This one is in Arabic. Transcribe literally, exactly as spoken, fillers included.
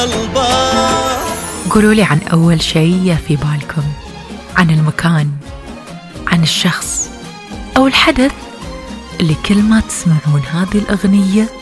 قولوا لي عن أول شيء في بالكم، عن المكان، عن الشخص أو الحدث اللي كل ما تسمعون هذه الأغنية